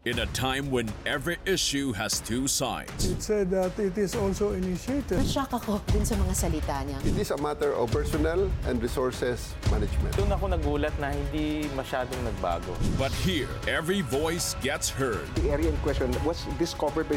In a time when every issue has two sides, It said that it is also initiated. Nashock ako dun sa mga salita niya. It is a matter of personnel and resources management. Doon ako nagulat na hindi masyadong nagbago. but here, every voice gets heard. The area in question was discovered by